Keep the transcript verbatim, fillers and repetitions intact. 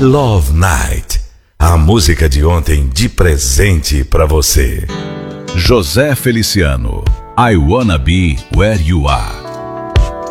Love Night, a música de ontem de presente pra você. José Feliciano, I Wanna Be Where You Are.